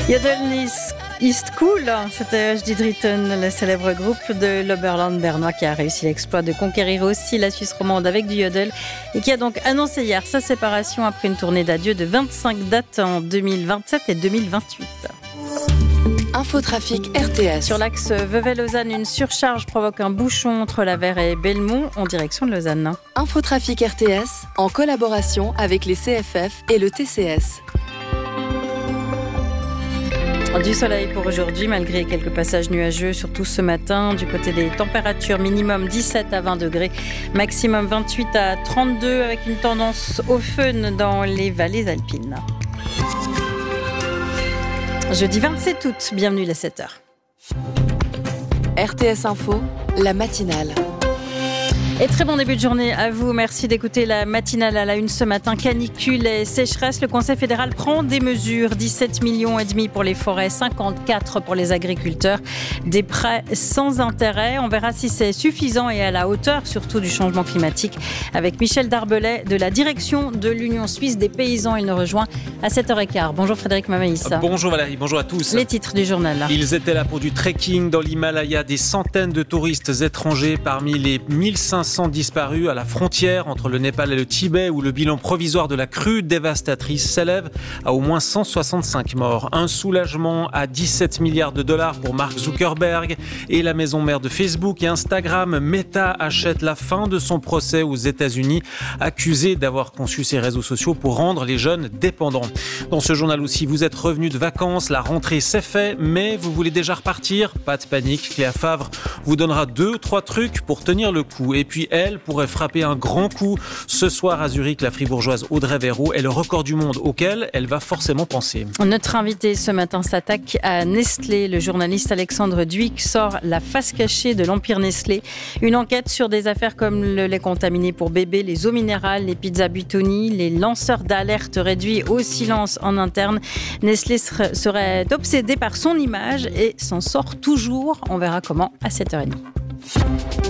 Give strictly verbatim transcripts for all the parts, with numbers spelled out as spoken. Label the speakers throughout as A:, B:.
A: Yodel East Cool, c'était H D Dritten, le célèbre groupe de l'Oberland bernois qui a réussi l'exploit de conquérir aussi la Suisse romande avec du yodel et qui a donc annoncé hier sa séparation après une tournée d'adieu de vingt-cinq dates en deux mille vingt-sept et deux mille vingt-huit.
B: Infotrafic R T S.
A: Sur l'axe Vevey-Lausanne, une surcharge provoque un bouchon entre Lavère et Belmont en direction de Lausanne.
B: Infotrafic R T S en collaboration avec les C F F et le T C S.
A: Du soleil pour aujourd'hui, malgré quelques passages nuageux, surtout ce matin. Du côté des températures, minimum dix-sept à vingt degrés, maximum vingt-huit à trente-deux, avec une tendance au fun dans les vallées alpines. Jeudi vingt-sept août, bienvenue à sept heures.
B: R T S Info, la matinale.
A: Et très bon début de journée à vous. Merci d'écouter la matinale à la une ce matin. Canicule et sécheresse. Le Conseil fédéral prend des mesures. dix-sept millions et demi pour les forêts, cinquante-quatre pour les agriculteurs. Des prêts sans intérêt. On verra si c'est suffisant et à la hauteur, surtout du changement climatique. Avec Michel Darbelay de la direction de l'Union suisse des paysans. Il nous rejoint à sept heures quinze. Bonjour Frédéric Mamaïs.
C: Bonjour Valérie, bonjour à tous.
A: Les titres du journal.
C: Ils étaient là pour du trekking dans l'Himalaya. Des centaines de touristes étrangers parmi les mille cinq cents disparus à la frontière entre le Népal et le Tibet, où le bilan provisoire de la crue dévastatrice s'élève à au moins cent soixante-cinq morts. Un soulagement à dix-sept milliards de dollars pour Mark Zuckerberg et la maison mère de Facebook et Instagram. Meta achète la fin de son procès aux États-Unis, accusé d'avoir conçu ses réseaux sociaux pour rendre les jeunes dépendants. Dans ce journal aussi, vous êtes revenu de vacances, la rentrée c'est fait, mais vous voulez déjà repartir? Pas de panique, Cléa Favre vous donnera deux, trois trucs pour tenir le coup. Et puis elle pourrait frapper un grand coup ce soir à Zurich. La fribourgeoise Audrey Verreau est le record du monde auquel elle va forcément penser.
A: Notre invité ce matin s'attaque à Nestlé. Le journaliste Alexandre Duic sort la face cachée de l'empire Nestlé. Une enquête sur des affaires comme le lait contaminé pour bébés, les eaux minérales, les pizzas Buitoni, les lanceurs d'alerte réduits au silence en interne. Nestlé serait obsédé par son image et s'en sort toujours. On verra comment à sept heures trente.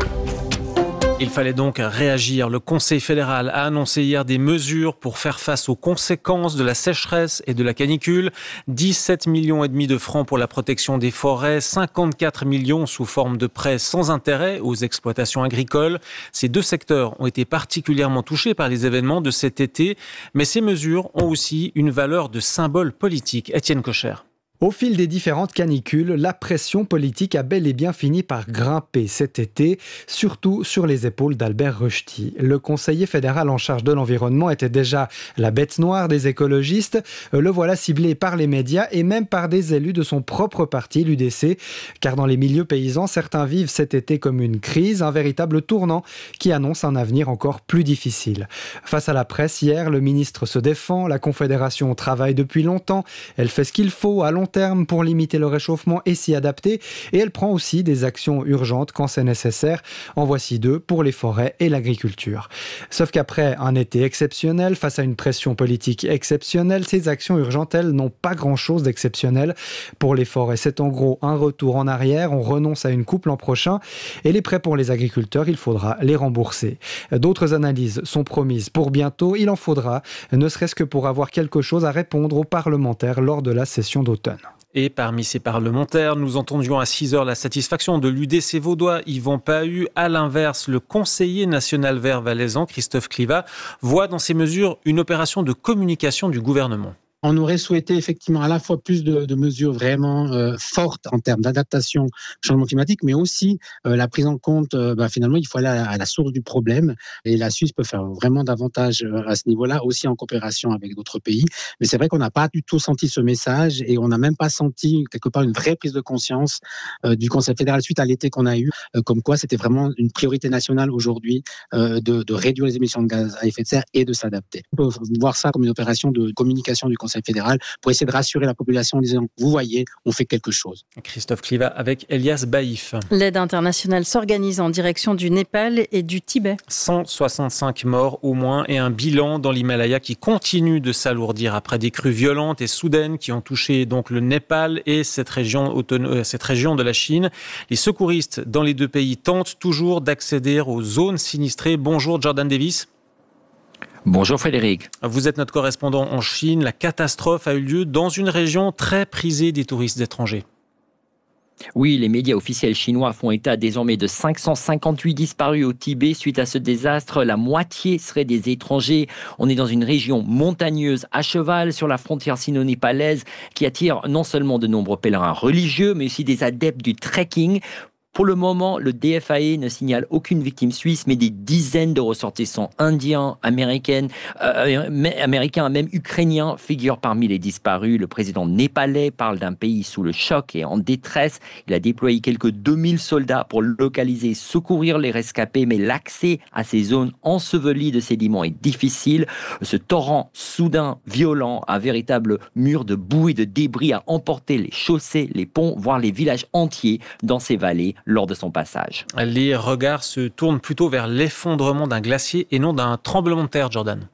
C: Il fallait donc réagir. Le Conseil fédéral a annoncé hier des mesures pour faire face aux conséquences de la sécheresse et de la canicule. dix-sept millions et demi de francs pour la protection des forêts, cinquante-quatre millions sous forme de prêts sans intérêt aux exploitations agricoles. Ces deux secteurs ont été particulièrement touchés par les événements de cet été, mais ces mesures ont aussi une valeur de symbole politique. Étienne Cocher.
D: Au fil des différentes canicules, la pression politique a bel et bien fini par grimper cet été, surtout sur les épaules d'Albert Rösti. Le conseiller fédéral en charge de l'environnement était déjà la bête noire des écologistes. Le voilà ciblé par les médias et même par des élus de son propre parti, l'U D C. Car dans les milieux paysans, certains vivent cet été comme une crise, un véritable tournant qui annonce un avenir encore plus difficile. Face à la presse, hier, le ministre se défend. La Confédération travaille depuis longtemps. Elle fait ce qu'il faut à long terme pour limiter le réchauffement et s'y adapter, et elle prend aussi des actions urgentes quand c'est nécessaire. En voici deux pour les forêts et l'agriculture. Sauf qu'après un été exceptionnel, face à une pression politique exceptionnelle, ces actions urgentes, elles, n'ont pas grand-chose d'exceptionnel. Pour les forêts, c'est en gros un retour en arrière, on renonce à une coupe l'an prochain, et les prêts pour les agriculteurs, il faudra les rembourser. D'autres analyses sont promises pour bientôt, il en faudra, ne serait-ce que pour avoir quelque chose à répondre aux parlementaires lors de la session d'automne.
C: Et parmi ces parlementaires, nous entendions à six heures la satisfaction de l'U D C vaudois Yvan Pahu. À l'inverse, le conseiller national vert valaisan, Christophe Cliva, voit dans ces mesures une opération de communication du gouvernement.
E: On aurait souhaité effectivement à la fois plus de, de mesures vraiment euh, fortes en termes d'adaptation au changement climatique, mais aussi euh, la prise en compte, euh, bah, finalement, il faut aller à la, à la source du problème. Et la Suisse peut faire vraiment davantage euh, à ce niveau-là, aussi en coopération avec d'autres pays. Mais c'est vrai qu'on n'a pas du tout senti ce message et on n'a même pas senti quelque part une vraie prise de conscience euh, du Conseil fédéral suite à l'été qu'on a eu, euh, comme quoi c'était vraiment une priorité nationale aujourd'hui euh, de, de réduire les émissions de gaz à effet de serre et de s'adapter. On peut voir ça comme une opération de communication du Conseil Conseil fédéral pour essayer de rassurer la population en disant « vous voyez, on fait quelque chose ».
C: Christophe Cliva avec Elias Baïf.
A: L'aide internationale s'organise en direction du Népal et du Tibet.
C: cent soixante-cinq morts au moins et un bilan dans l'Himalaya qui continue de s'alourdir après des crues violentes et soudaines qui ont touché donc le Népal et cette région, auton- cette région de la Chine. Les secouristes dans les deux pays tentent toujours d'accéder aux zones sinistrées. Bonjour Jordan Davis.
F: Bonjour Frédéric.
C: Vous êtes notre correspondant en Chine. La catastrophe a eu lieu dans une région très prisée des touristes étrangers.
F: Oui, les médias officiels chinois font état désormais de cinq cent cinquante-huit disparus au Tibet suite à ce désastre. La moitié seraient des étrangers. On est dans une région montagneuse à cheval sur la frontière sino-népalaise qui attire non seulement de nombreux pèlerins religieux, mais aussi des adeptes du trekking. Pour le moment, le D F A E ne signale aucune victime suisse, mais des dizaines de ressortissants indiens, américains, euh, américains, même ukrainiens figurent parmi les disparus. Le président népalais parle d'un pays sous le choc et en détresse. Il a déployé quelques deux mille soldats pour localiser et secourir les rescapés, mais l'accès à ces zones ensevelies de sédiments est difficile. Ce torrent soudain, violent, un véritable mur de boue et de débris a emporté les chaussées, les ponts, voire les villages entiers dans ces vallées lors de son passage.
C: Les regards se tournent plutôt vers l'effondrement d'un glacier et non d'un tremblement de terre, Jordan.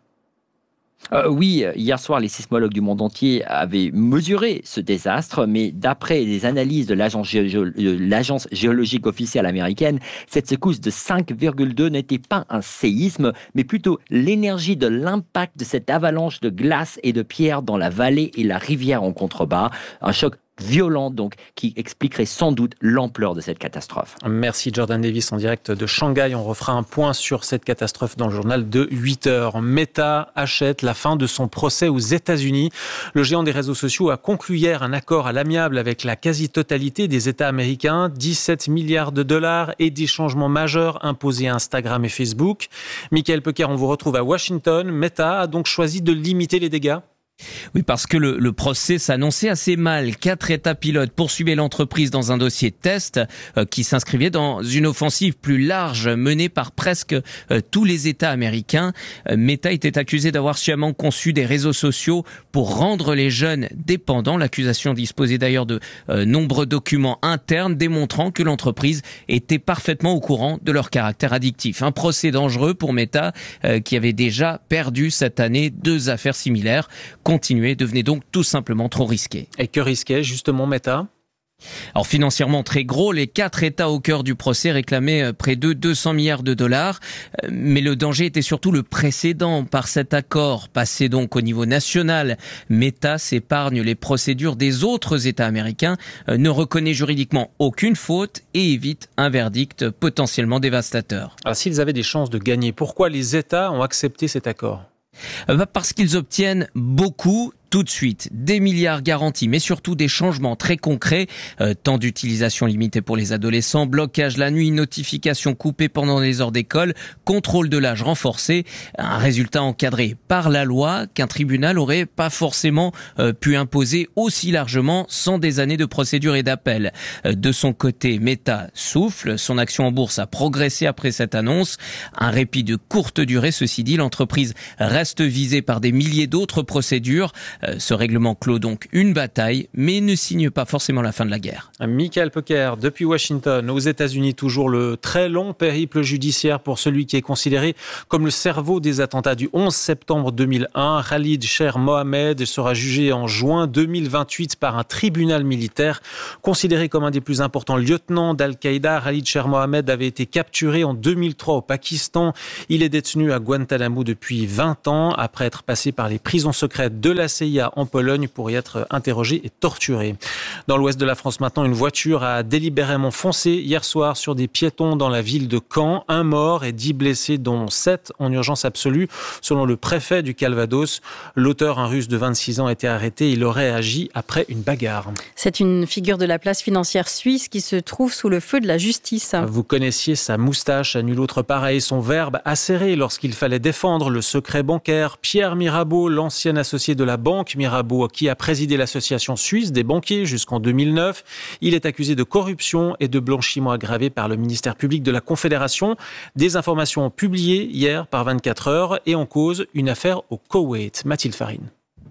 F: Euh, oui, hier soir, les sismologues du monde entier avaient mesuré ce désastre, mais d'après les analyses de l'agence, géo- de l'agence géologique officielle américaine, cette secousse de cinq virgule deux n'était pas un séisme, mais plutôt l'énergie de l'impact de cette avalanche de glace et de pierres dans la vallée et la rivière en contrebas. Un choc violent, donc, qui expliquerait sans doute l'ampleur de cette catastrophe.
C: Merci Jordan Davis en direct de Shanghai. On refera un point sur cette catastrophe dans le journal de huit heures. Meta achète la fin de son procès aux États-Unis. Le géant des réseaux sociaux a conclu hier un accord à l'amiable avec la quasi-totalité des États américains. dix-sept milliards de dollars et des changements majeurs imposés à Instagram et Facebook. Michael Pecker, on vous retrouve à Washington. Meta a donc choisi de limiter les dégâts.
G: Oui, parce que le, le procès s'annonçait assez mal. Quatre États pilotes poursuivaient l'entreprise dans un dossier de test euh, qui s'inscrivait dans une offensive plus large menée par presque euh, tous les États américains. Euh, Meta était accusé d'avoir sciemment conçu des réseaux sociaux pour rendre les jeunes dépendants. L'accusation disposait d'ailleurs de euh, nombreux documents internes démontrant que l'entreprise était parfaitement au courant de leur caractère addictif. Un procès dangereux pour Meta euh, qui avait déjà perdu cette année deux affaires similaires. Continuer devenait donc tout simplement trop risqué.
C: Et que risquait justement Meta ?
G: Alors financièrement très gros, les quatre États au cœur du procès réclamaient près de deux cents milliards de dollars. Mais le danger était surtout le précédent. Par cet accord passé donc au niveau national, Meta s'épargne les procédures des autres États américains, ne reconnaît juridiquement aucune faute et évite un verdict potentiellement dévastateur.
C: Alors s'ils avaient des chances de gagner, pourquoi les États ont accepté cet accord ?
G: Parce qu'ils obtiennent beaucoup tout de suite, des milliards garantis, mais surtout des changements très concrets, euh, temps d'utilisation limité pour les adolescents, blocage la nuit, notification coupée pendant les heures d'école, contrôle de l'âge renforcé, un résultat encadré par la loi qu'un tribunal aurait pas forcément euh, pu imposer aussi largement sans des années de procédure et d'appel. Euh, de son côté, Meta souffle, son action en bourse a progressé après cette annonce, un répit de courte durée, ceci dit, l'entreprise reste visée par des milliers d'autres procédures. Ce règlement clôt donc une bataille, mais ne signe pas forcément la fin de la guerre.
C: Michael Pecker, depuis Washington, aux États-Unis, toujours le très long périple judiciaire pour celui qui est considéré comme le cerveau des attentats du onze septembre deux mille un. Khalid Sher Mohammed sera jugé en juin deux mille vingt-huit par un tribunal militaire. Considéré comme un des plus importants lieutenants d'Al-Qaïda, Khalid Sher Mohammed avait été capturé en deux mille trois au Pakistan. Il est détenu à Guantanamo depuis vingt ans, après être passé par les prisons secrètes de la C I A en Pologne pour y être interrogé et torturé. Dans l'ouest de la France maintenant, une voiture a délibérément foncé hier soir sur des piétons dans la ville de Caen. Un mort et dix blessés, dont sept en urgence absolue, selon le préfet du Calvados. L'auteur, un Russe de vingt-six ans, a été arrêté. Il aurait agi après une bagarre.
A: C'est une figure de la place financière suisse qui se trouve sous le feu de la justice.
C: Vous connaissiez sa moustache, à nul autre pareil, son verbe acéré lorsqu'il fallait défendre le secret bancaire. Pierre Mirabeau, l'ancien associé de la banque Mirabeau, qui a présidé l'association suisse des banquiers jusqu'en deux mille neuf. Il est accusé de corruption et de blanchiment aggravé par le ministère public de la Confédération. Des informations publiées hier par vingt-quatre heures et en cause une affaire au Koweït. Mathilde Farine.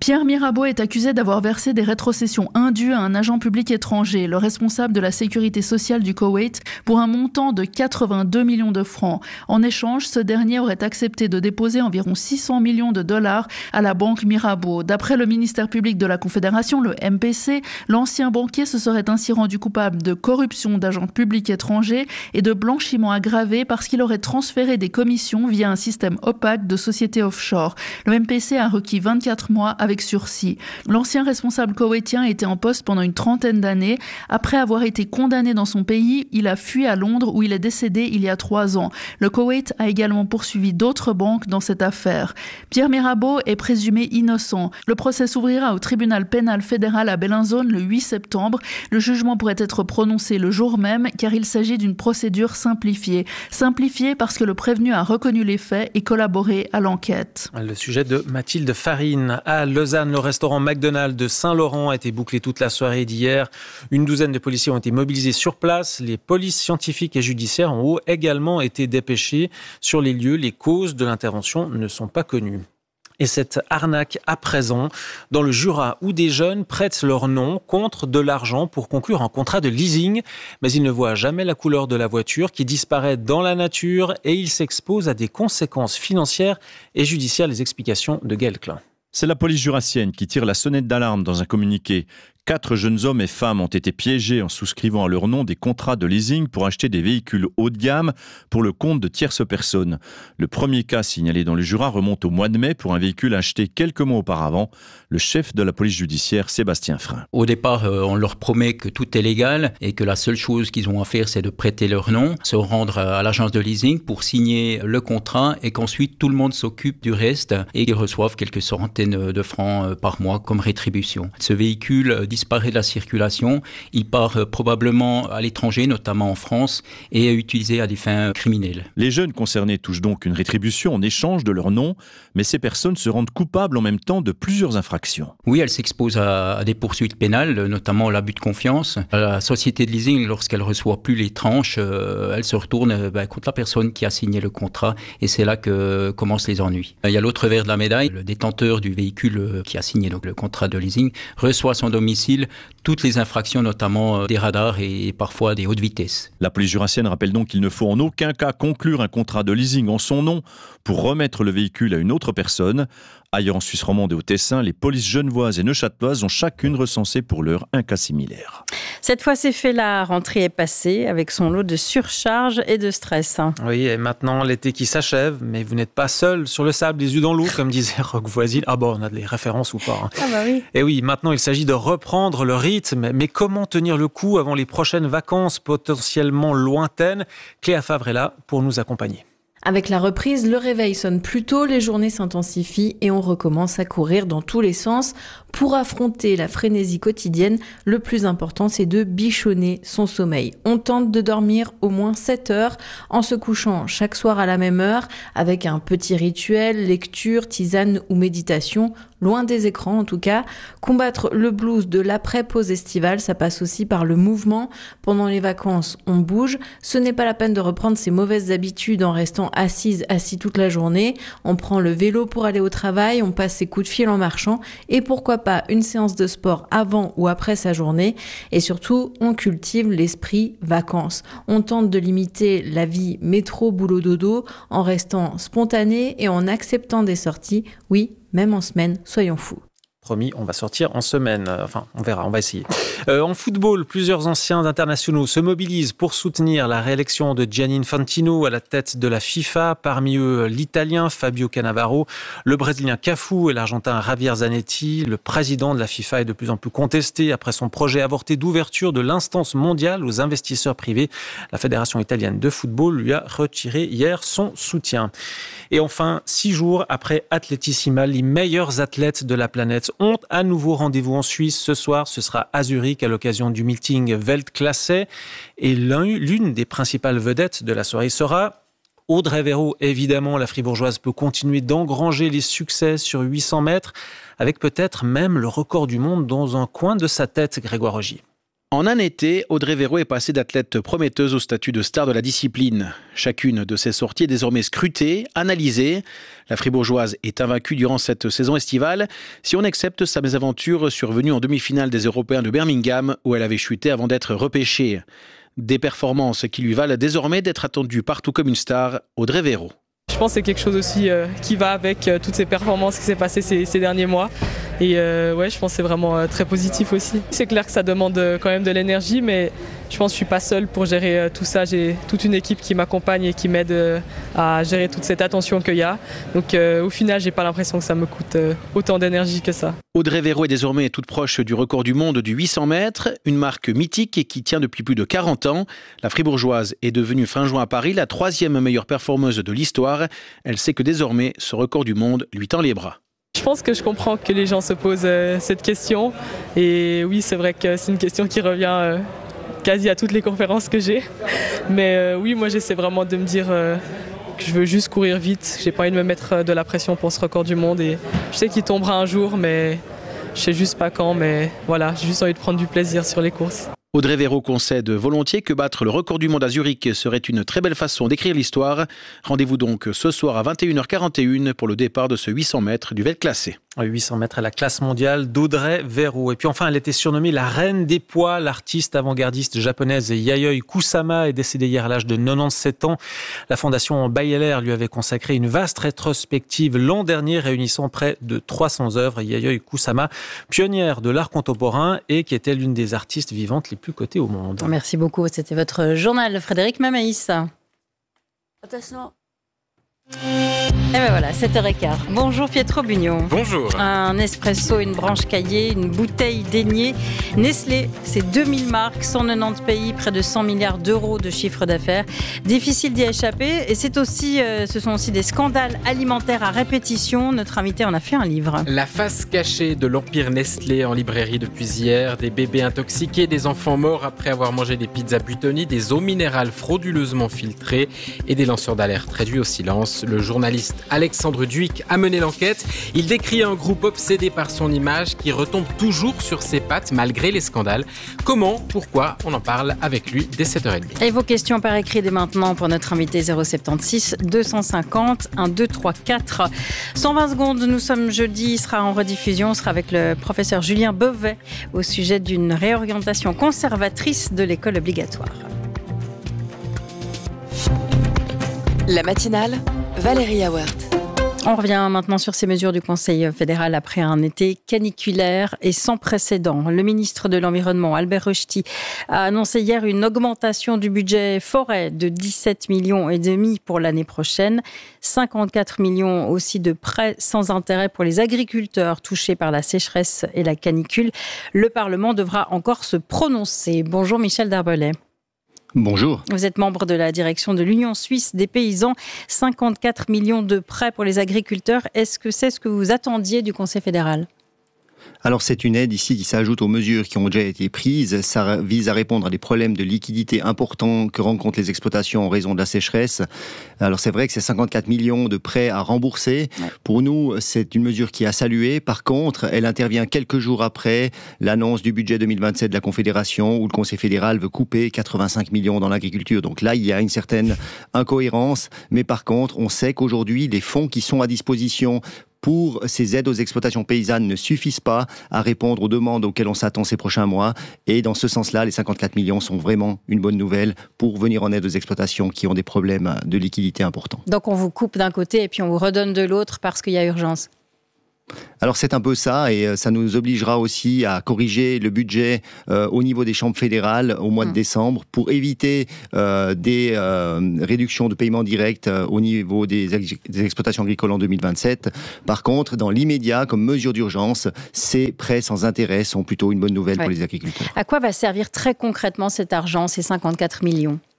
H: Pierre Mirabeau est accusé d'avoir versé des rétrocessions indues à un agent public étranger, le responsable de la sécurité sociale du Koweït, pour un montant de quatre-vingt-deux millions de francs. En échange, ce dernier aurait accepté de déposer environ six cents millions de dollars à la banque Mirabeau. D'après le ministère public de la Confédération, le M P C, l'ancien banquier se serait ainsi rendu coupable de corruption d'agents publics étrangers et de blanchiment aggravé parce qu'il aurait transféré des commissions via un système opaque de sociétés offshore. Le M P C a requis vingt-quatre mois avec sursis. L'ancien responsable koweïtien était en poste pendant une trentaine d'années. Après avoir été condamné dans son pays, il a fui à Londres où il est décédé il y a trois ans. Le Koweït a également poursuivi d'autres banques dans cette affaire. Pierre Mirabeau est présumé innocent. Le procès s'ouvrira au tribunal pénal fédéral à Bellinzone le huit septembre. Le jugement pourrait être prononcé le jour même car il s'agit d'une procédure simplifiée. Simplifiée parce que le prévenu a reconnu les faits et collaboré à l'enquête.
C: Le sujet de Mathilde Farine. À Lausanne, le restaurant McDonald's de Saint-Laurent a été bouclé toute la soirée d'hier. Une douzaine de policiers ont été mobilisés sur place. Les polices scientifiques et judiciaires ont également été dépêchées sur les lieux. Les causes de l'intervention ne sont pas connues. Et cette arnaque à présent, dans le Jura, où des jeunes prêtent leur nom contre de l'argent pour conclure un contrat de leasing, mais ils ne voient jamais la couleur de la voiture qui disparaît dans la nature et ils s'exposent à des conséquences financières et judiciaires. Les explications de Gaël Klein.
I: C'est la police jurassienne qui tire la sonnette d'alarme dans un communiqué. Quatre jeunes hommes et femmes ont été piégés en souscrivant à leur nom des contrats de leasing pour acheter des véhicules haut de gamme pour le compte de tierces personnes. Le premier cas signalé dans le Jura remonte au mois de mai pour un véhicule acheté quelques mois auparavant. Le chef de la police judiciaire, Sébastien Frein.
J: Au départ, on leur promet que tout est légal et que la seule chose qu'ils ont à faire, c'est de prêter leur nom, se rendre à l'agence de leasing pour signer le contrat et qu'ensuite tout le monde s'occupe du reste et qu'ils reçoivent quelques centaines de francs par mois comme rétribution. Ce véhicule disparaît de la circulation, il part probablement à l'étranger, notamment en France, et est utilisé à des fins criminelles.
I: Les jeunes concernés touchent donc une rétribution en échange de leur nom, mais ces personnes se rendent coupables en même temps de plusieurs infractions.
J: Oui, elles s'exposent à, à des poursuites pénales, notamment l'abus de confiance. La société de leasing, lorsqu'elle reçoit plus les tranches, euh, elle se retourne euh, ben, contre la personne qui a signé le contrat, et c'est là que commencent les ennuis. Il y a l'autre revers de la médaille, le détenteur du véhicule qui a signé donc, le contrat de leasing reçoit à son domicile toutes les infractions, notamment des radars et parfois des hautes vitesses.
I: La police jurassienne rappelle donc qu'il ne faut en aucun cas conclure un contrat de leasing en son nom pour remettre le véhicule à une autre personne. Ailleurs en Suisse romande et au Tessin, les polices genevoises et neuchâteloises ont chacune recensé pour l'heure un cas similaire.
A: Cette fois, c'est fait, la rentrée est passée avec son lot de surcharge et de stress.
C: Oui, et maintenant l'été qui s'achève, mais vous n'êtes pas seul sur le sable, les yeux dans l'eau, comme disait Roch Voisine. Ah bon, on a des références ou pas hein.
A: Ah bah oui.
C: Et oui, maintenant il s'agit de reprendre le rythme, mais comment tenir le coup avant les prochaines vacances potentiellement lointaines? Cléa Favre est là pour nous accompagner.
K: Avec la reprise, le réveil sonne plus tôt, les journées s'intensifient et on recommence à courir dans tous les sens. Pour affronter la frénésie quotidienne, le plus important, c'est de bichonner son sommeil. On tente de dormir au moins sept heures en se couchant chaque soir à la même heure avec un petit rituel, lecture, tisane ou méditation, loin des écrans en tout cas. Combattre le blues de l'après-pause estivale, ça passe aussi par le mouvement. Pendant les vacances, on bouge. Ce n'est pas la peine de reprendre ses mauvaises habitudes en restant assise, assis toute la journée. On prend le vélo pour aller au travail, on passe ses coups de fil en marchant et pourquoi pas une séance de sport avant ou après sa journée. Et surtout, on cultive l'esprit vacances. On tente de limiter la vie métro-boulot-dodo en restant spontané et en acceptant des sorties. Oui, même en semaine, soyons fous.
C: Promis, on va sortir en semaine. Enfin, on verra, on va essayer. Euh, en football, plusieurs anciens internationaux se mobilisent pour soutenir la réélection de Gianni Infantino à la tête de la FIFA. Parmi eux, l'Italien Fabio Cannavaro, le Brésilien Cafu et l'Argentin Javier Zanetti. Le président de la FIFA est de plus en plus contesté après son projet avorté d'ouverture de l'instance mondiale aux investisseurs privés. La Fédération italienne de football lui a retiré hier son soutien. Et enfin, six jours après Atletissima, les meilleurs athlètes de la planète ont à nouveau rendez-vous en Suisse. Ce soir, ce sera à Zurich à l'occasion du meeting Weltklasse. Et l'une des principales vedettes de la soirée sera Audrey Véro. Évidemment, la fribourgeoise peut continuer d'engranger les succès sur huit cents mètres, avec peut-être même le record du monde dans un coin de sa tête, Grégoire Rogier.
L: En un été, Audrey Véro est passée d'athlète prometteuse au statut de star de la discipline. Chacune de ses sorties est désormais scrutée, analysée. La Fribourgeoise est invaincue durant cette saison estivale, si on accepte sa mésaventure survenue en demi-finale des Européens de Birmingham, où elle avait chuté avant d'être repêchée. Des performances qui lui valent désormais d'être attendue partout comme une star, Audrey Véro.
M: Je pense que c'est quelque chose aussi euh, qui va avec euh, toutes ces performances qui s'est passées ces, ces derniers mois. Et euh, ouais, je pense que c'est vraiment euh, très positif aussi. C'est clair que ça demande euh, quand même de l'énergie, mais je pense que je ne suis pas seule pour gérer euh, tout ça. J'ai toute une équipe qui m'accompagne et qui m'aide euh, à gérer toute cette attention qu'il y a. Donc euh, au final, je n'ai pas l'impression que ça me coûte euh, autant d'énergie que ça.
L: Audrey Véro est désormais toute proche du record du monde du huit cents mètres, une marque mythique et qui tient depuis plus de quarante ans. La Fribourgeoise est devenue fin juin à Paris la troisième meilleure performeuse de l'histoire. Elle sait que désormais, ce record du monde lui tend les bras.
M: Je pense que je comprends que les gens se posent euh, cette question. Et oui, c'est vrai que c'est une question qui revient euh, quasi à toutes les conférences que j'ai. Mais euh, oui, moi j'essaie vraiment de me dire euh, que je veux juste courir vite. J'ai pas envie de me mettre de la pression pour ce record du monde. Et je sais qu'il tombera un jour, mais je sais juste pas quand. Mais voilà, j'ai juste envie de prendre du plaisir sur les courses.
L: Audrey Véro concède volontiers que battre le record du monde à Zurich serait une très belle façon d'écrire l'histoire. Rendez-vous donc ce soir à vingt et une heures quarante et une pour le départ de ce huit cents mètres du Weltklasse.
C: huit cents mètres à la classe mondiale d'Audrey Véro. Et puis enfin, elle était surnommée la reine des poids. L'artiste avant-gardiste japonaise Yayoi Kusama est décédée hier à l'âge de quatre-vingt-dix-sept ans. La fondation Bayer lui avait consacré une vaste rétrospective l'an dernier réunissant près de trois cents œuvres. Yayoi Kusama, pionnière de l'art contemporain et qui était l'une des artistes vivantes les plus cotées au monde.
A: Merci beaucoup. C'était votre journal, Frédéric Mamaïs.
N: Attention.
A: Et ben voilà, sept heures quinze. Bonjour Pietro Bugno.
O: Bonjour.
A: Un espresso, une branche caillée, une bouteille déniée. Nestlé, c'est deux mille marques, cent quatre-vingt-dix pays, près de cent milliards d'euros de chiffre d'affaires. Difficile d'y échapper. Et c'est aussi, euh, ce sont aussi des scandales alimentaires à répétition. Notre invité en a fait un livre.
O: La face cachée de l'empire Nestlé en librairie depuis hier. Des bébés intoxiqués, des enfants morts après avoir mangé des pizzas Buitoni, des eaux minérales frauduleusement filtrées et des lanceurs d'alerte réduits au silence. Le journaliste Alexandre Duic a mené l'enquête. Il décrit un groupe obsédé par son image qui retombe toujours sur ses pattes malgré les scandales. Comment, pourquoi, on en parle avec lui dès sept heures trente.
A: Et vos questions par écrit dès maintenant pour notre invité zéro sept six deux cent cinquante un deux trois quatre. cent vingt secondes, nous sommes jeudi, il sera en rediffusion, on sera avec le professeur Julien Beauvais au sujet d'une réorientation conservatrice de l'école obligatoire.
B: La matinale, Valérie Awert.
A: On revient maintenant sur ces mesures du Conseil fédéral après un été caniculaire et sans précédent. Le ministre de l'Environnement, Albert Rösti, a annoncé hier une augmentation du budget forêt de dix-sept millions et demi pour l'année prochaine. cinquante-quatre millions aussi de prêts sans intérêt pour les agriculteurs touchés par la sécheresse et la canicule. Le Parlement devra encore se prononcer. Bonjour Michel Darbelet.
P: Bonjour.
A: Vous êtes membre de la direction de l'Union suisse des paysans. cinquante-quatre millions de prêts pour les agriculteurs. Est-ce que c'est ce que vous attendiez du Conseil fédéral ?
P: Alors c'est une aide ici qui s'ajoute aux mesures qui ont déjà été prises. Ça vise à répondre à des problèmes de liquidité importants que rencontrent les exploitations en raison de la sécheresse. Alors c'est vrai que c'est cinquante-quatre millions de prêts à rembourser. Ouais. Pour nous, c'est une mesure qui est à saluer. Par contre, elle intervient quelques jours après l'annonce du budget deux mille vingt-sept de la Confédération où le Conseil fédéral veut couper quatre-vingt-cinq millions dans l'agriculture. Donc là, il y a une certaine incohérence. Mais par contre, on sait qu'aujourd'hui, les fonds qui sont à disposition pour ces aides aux exploitations paysannes ne suffisent pas à répondre aux demandes auxquelles on s'attend ces prochains mois. Et dans ce sens-là, les cinquante-quatre millions sont vraiment une bonne nouvelle pour venir en aide aux exploitations qui ont des problèmes de liquidité importants.
A: Donc on vous coupe d'un côté et puis on vous redonne de l'autre parce qu'il y a urgence.
P: Alors c'est un peu ça et ça nous obligera aussi à corriger le budget euh, au niveau des chambres fédérales au mois mmh. de décembre pour éviter euh, des euh, réductions de paiements directs euh, au niveau des, ex- des exploitations agricoles en deux mille vingt-sept. Par contre, dans l'immédiat, comme mesure d'urgence, ces prêts sans intérêt sont plutôt une bonne nouvelle ouais. pour les agriculteurs.
A: À quoi va servir très concrètement cet argent, ces cinquante-quatre millions ?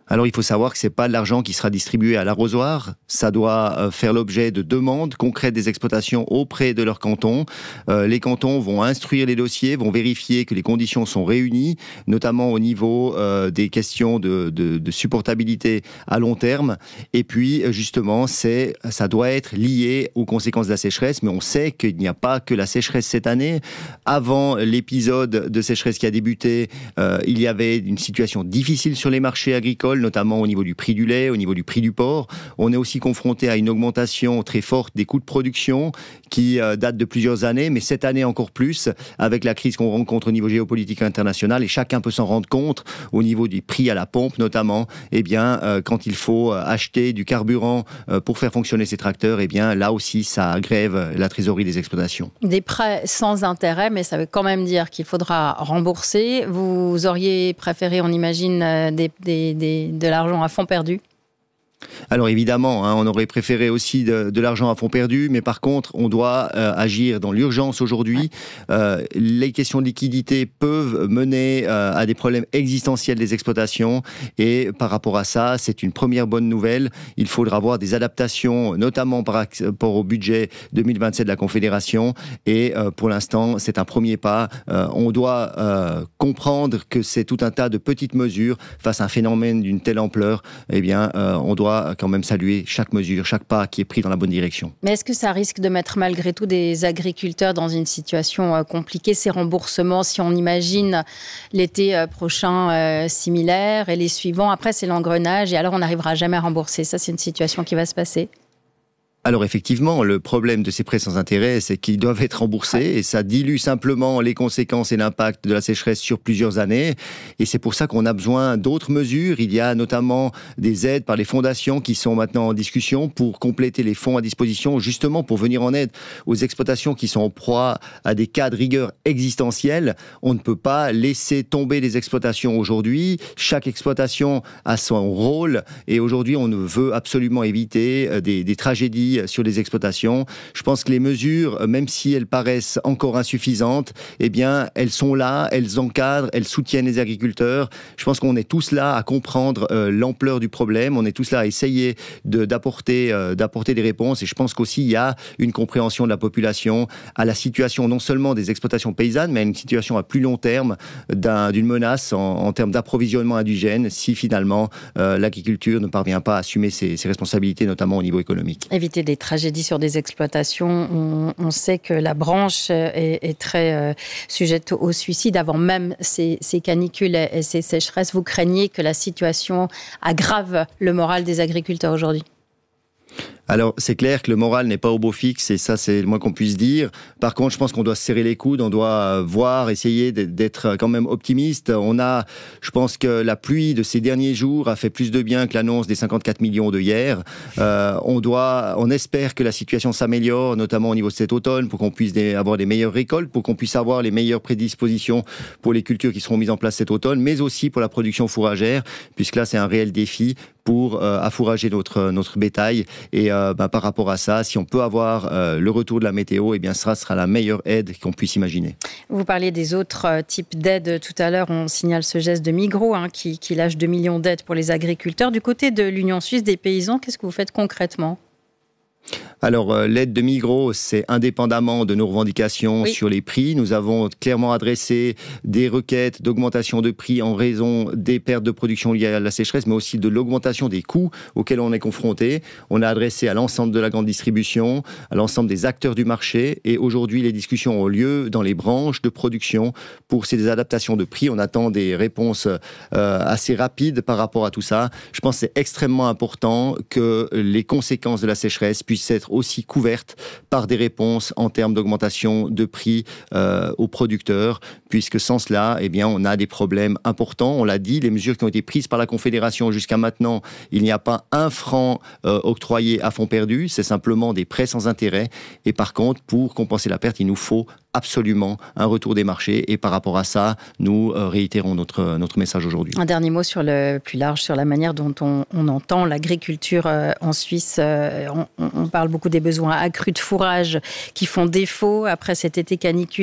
P: Alors il faut savoir que c'est pas de l'argent qui sera distribué à l'arrosoir, ça doit faire l'objet de demandes concrètes des exploitations auprès de leur canton. Euh, les cantons vont instruire les dossiers, vont vérifier que les conditions sont réunies, notamment au niveau euh, des questions de, de, de supportabilité à long terme. Et puis justement, c'est, ça doit être lié aux conséquences de la sécheresse, mais on sait qu'il n'y a pas que la sécheresse cette année. Avant l'épisode de sécheresse qui a débuté, euh, il y avait une situation difficile sur les marchés agricoles, notamment au niveau du prix du lait, au niveau du prix du porc. On est aussi confronté à une augmentation très forte des coûts de production qui euh, date de plusieurs années, mais cette année encore plus, avec la crise qu'on rencontre au niveau géopolitique international, et chacun peut s'en rendre compte, au niveau des prix à la pompe notamment, eh bien, euh, quand il faut acheter du carburant euh, pour faire fonctionner ces tracteurs, eh bien, là aussi, ça grève la trésorerie des exploitations.
A: Des prêts sans intérêt, mais ça veut quand même dire qu'il faudra rembourser. Vous auriez préféré, on imagine, des, des, des, de l'argent à fond perdu ?
P: Alors évidemment, hein, on aurait préféré aussi de, de l'argent à fond perdu, mais par contre, on doit euh, agir dans l'urgence aujourd'hui. Euh, les questions de liquidité peuvent mener euh, à des problèmes existentiels des exploitations, et par rapport à ça, c'est une première bonne nouvelle. Il faudra avoir des adaptations, notamment par rapport au budget deux mille vingt-sept de la Confédération, et euh, pour l'instant, c'est un premier pas. Euh, on doit euh, comprendre que c'est tout un tas de petites mesures face à un phénomène d'une telle ampleur. Eh bien, euh, on doit quand même saluer chaque mesure, chaque pas qui est pris dans la bonne direction.
A: Mais est-ce que ça risque de mettre malgré tout des agriculteurs dans une situation compliquée, ces remboursements, si on imagine l'été prochain euh, similaire et les suivants, après c'est l'engrenage et alors on n'arrivera jamais à rembourser. Ça, c'est une situation qui va se passer.
P: Alors effectivement, le problème de ces prêts sans intérêt, c'est qu'ils doivent être remboursés et ça dilue simplement les conséquences et l'impact de la sécheresse sur plusieurs années. Et c'est pour ça qu'on a besoin d'autres mesures. Il y a notamment des aides par les fondations qui sont maintenant en discussion pour compléter les fonds à disposition, justement pour venir en aide aux exploitations qui sont en proie à des cas de rigueur existentielle. On ne peut pas laisser tomber les exploitations aujourd'hui. Chaque exploitation a son rôle et aujourd'hui, on veut absolument éviter des, des tragédies sur les exploitations. Je pense que les mesures, même si elles paraissent encore insuffisantes, eh bien, elles sont là, elles encadrent, elles soutiennent les agriculteurs. Je pense qu'on est tous là à comprendre euh, l'ampleur du problème. On est tous là à essayer de, d'apporter, euh, d'apporter des réponses. Et je pense qu'aussi, il y a une compréhension de la population à la situation non seulement des exploitations paysannes, mais à une situation à plus long terme d'un, d'une menace en, en termes d'approvisionnement indigène si finalement euh, l'agriculture ne parvient pas à assumer ses, ses responsabilités, notamment au niveau économique.
A: Éviter des tragédies sur des exploitations. On, on sait que la branche est, est très euh, sujette au suicide avant même ces, ces canicules et ces sécheresses. Vous craignez que la situation aggrave le moral des agriculteurs aujourd'hui ?
P: Alors, c'est clair que le moral n'est pas au beau fixe, et ça, c'est le moins qu'on puisse dire. Par contre, je pense qu'on doit se serrer les coudes, on doit voir, essayer d'être quand même optimiste. On a, je pense que la pluie de ces derniers jours a fait plus de bien que l'annonce des cinquante-quatre millions de hier. Euh, on doit, on espère que la situation s'améliore, notamment au niveau de cet automne, pour qu'on puisse des, avoir des meilleures récoltes, pour qu'on puisse avoir les meilleures prédispositions pour les cultures qui seront mises en place cet automne, mais aussi pour la production fourragère, puisque là, c'est un réel défi pour euh, affourager notre, notre bétail. Et euh, bah, par rapport à ça, si on peut avoir euh, le retour de la météo, eh bien, ça sera la meilleure aide qu'on puisse imaginer.
A: Vous parliez des autres euh, types d'aides tout à l'heure. On signale ce geste de Migros hein, qui, qui lâche deux millions d'aides pour les agriculteurs. Du côté de l'Union suisse des paysans, qu'est-ce que vous faites concrètement ?
P: Alors, euh, l'aide de Migros, c'est indépendamment de nos revendications oui. sur les prix. Nous avons clairement adressé des requêtes d'augmentation de prix en raison des pertes de production liées à la sécheresse, mais aussi de l'augmentation des coûts auxquels on est confronté. On a adressé à l'ensemble de la grande distribution, à l'ensemble des acteurs du marché. Et aujourd'hui, les discussions ont lieu dans les branches de production pour ces adaptations de prix. On attend des réponses euh, assez rapides par rapport à tout ça. Je pense que c'est extrêmement important que les conséquences de la sécheresse puissent être aussi couvertes par des réponses en termes d'augmentation de prix euh, aux producteurs, puisque sans cela, eh bien, on a des problèmes importants. On l'a dit, les mesures qui ont été prises par la Confédération jusqu'à maintenant, il n'y a pas un franc euh, octroyé à fonds perdus, c'est simplement des prêts sans intérêt. Et par contre, pour compenser la perte, il nous faut absolument un retour des marchés. Et par rapport à ça, nous euh, réitérons notre, notre message aujourd'hui.
A: Un dernier mot sur le plus large, sur la manière dont on, on entend l'agriculture euh, en Suisse. Euh, on, on parle beaucoup des besoins accrus de fourrage qui font défaut après cet été caniculaire.